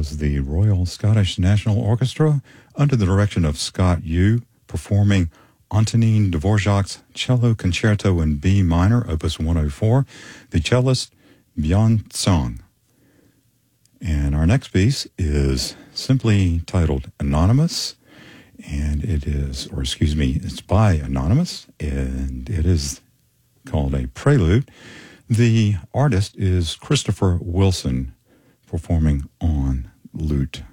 was the Royal Scottish National Orchestra under the direction of Scott Yu performing Antonin Dvorak's Cello Concerto in B minor, Opus 104, the cellist Björn Song. And our next piece is simply titled Anonymous, and it's by Anonymous, and it is called a prelude. The artist is Christopher Wilson, performing on lute.